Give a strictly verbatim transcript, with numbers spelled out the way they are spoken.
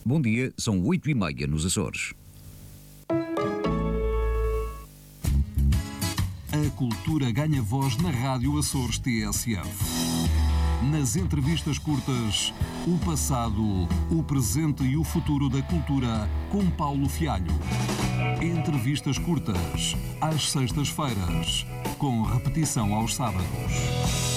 Bom dia, são oito e meia nos Açores. A cultura ganha voz na Rádio Açores T S F. Nas entrevistas curtas, o passado, o presente e o futuro da cultura, com Paulo Fialho. Entrevistas curtas, às sextas-feiras, com repetição aos sábados.